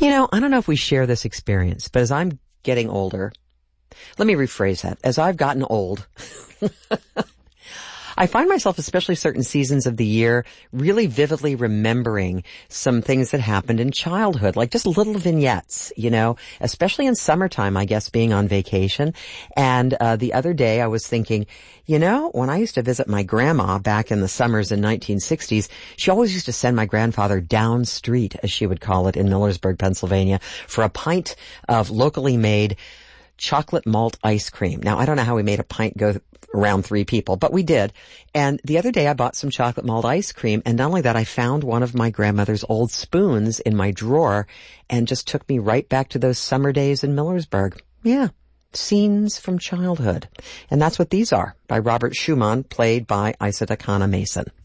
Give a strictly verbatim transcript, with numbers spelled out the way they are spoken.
You know, I don't know if we share this experience, but as I'm getting older, let me rephrase that. As I've gotten old, I find myself, especially certain seasons of the year, really vividly remembering some things that happened in childhood, like just little vignettes, you know, especially in summertime, I guess, being on vacation. And uh the other day I was thinking, you know, when I used to visit my grandma back in the summers in nineteen sixties, she always used to send my grandfather down street, as she would call it, in Millersburg, Pennsylvania, for a pint of locally made chocolate malt ice cream. Now, I don't know how we made a pint go around three people, but we did. And the other day I bought some chocolate malt ice cream, and not only that, I found one of my grandmother's old spoons in my drawer and just took me right back to those summer days in Millersburg. Yeah. Scenes from childhood. And that's what these are, by Robert Schumann, played by Isa Dakana Mason.